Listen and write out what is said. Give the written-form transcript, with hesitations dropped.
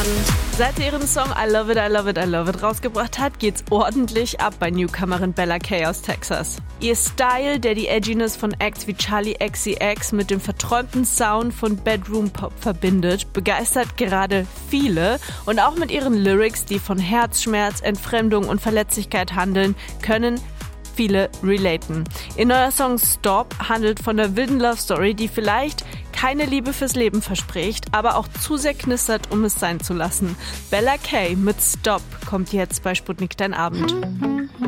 Seit sie ihren Song I Love It, I Love It, I Love It rausgebracht hat, geht's ordentlich ab bei Newcomerin Bella K aus Texas. Ihr Style, der die Edginess von Acts wie Charli XCX mit dem verträumten Sound von Bedroom Pop verbindet, begeistert gerade viele. Und auch mit ihren Lyrics, die von Herzschmerz, Entfremdung und Verletzlichkeit handeln, können viele relaten. Ihr neuer Song Stop handelt von der wilden Love Story, die vielleicht keine Liebe fürs Leben verspricht, aber auch zu sehr knistert, um es sein zu lassen. Bella K mit Stop kommt jetzt bei Sputnik Dein Abend.